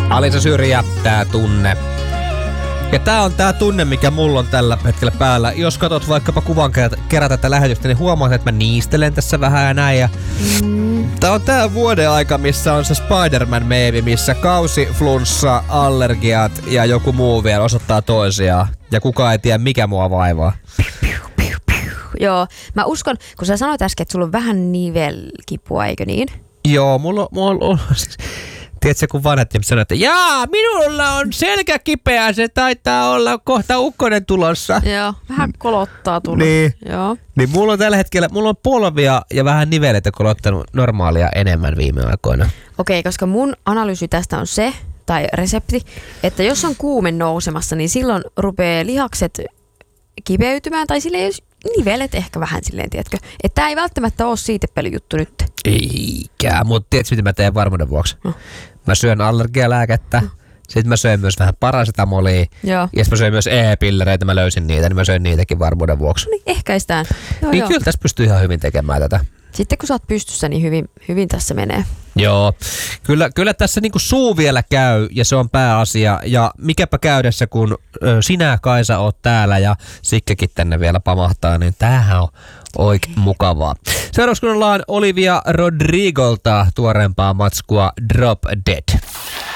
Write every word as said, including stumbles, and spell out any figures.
Alisa Syrjä, tää tunne. Ja tää on tää tunne, mikä mulla on tällä hetkellä päällä. Jos katot vaikkapa kuvan kerran tätä lähetystä, niin huomaat, että mä niistelen tässä vähän ja näin. Ja mm. Tää on tää vuoden aika, missä on se Spider-Man-meemi, missä kausi, flunssa, allergiat ja joku muu vielä osoittaa toisiaan. Ja kukaan ei tiedä, mikä mua vaivaa. Joo, mä uskon, kun sä sanoit äsken, että sulla on vähän nivelkipua, eikö niin? Joo, mulla, mulla on siis... Tiedätkö, kun vanhat sanoo, että jaa, minulla on selkä kipeä, se taitaa olla kohta ukkonen tulossa. Joo, vähän kolottaa tullut. Niin, Joo. niin mulla on tällä hetkellä, mulla on polvia ja vähän niveleitä kolottanut normaalia enemmän viime aikoina. Okei, koska mun analyysi tästä on se, tai resepti, että jos on kuume nousemassa, niin silloin rupeaa lihakset kipeytymään, tai silleen jos nivelet ehkä vähän silleen, tiedätkö. Että tää ei välttämättä ole siitepölyjuttu nyt. Eikä, mutta tiedätkö mitä mä teen varmuuden vuoksi? No. Mä syön allergialääkettä, no. Sitten mä söin myös vähän parasetamolia, ja sitten mä söin myös e-pillereitä, mä löysin niitä, niin mä söin niitäkin varmuuden vuoksi. No niin, ehkäistään. Joo, niin joo. Kyllä tässä pystyy ihan hyvin tekemään tätä. Sitten kun sä oot pystyssä, niin hyvin, hyvin tässä menee. Joo, kyllä, kyllä tässä niinku suu vielä käy ja se on pääasia. Ja mikäpä käydessä, kun ö, sinä Kaisa oot täällä ja Sikkekin tänne vielä pamahtaa, niin tämähän on oikein mukavaa. Seuraavaksi kun ollaan Olivia Rodrigolta tuoreempaa matskua Drop Dead.